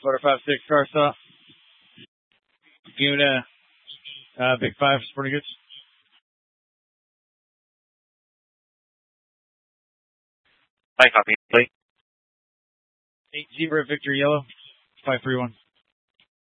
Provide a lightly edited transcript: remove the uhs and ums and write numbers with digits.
Quarter 5-6 car stop. Unit, Big 5, Sporting Goods. Hi, copy. Plate. 8 Zebra Victor Yellow, 531.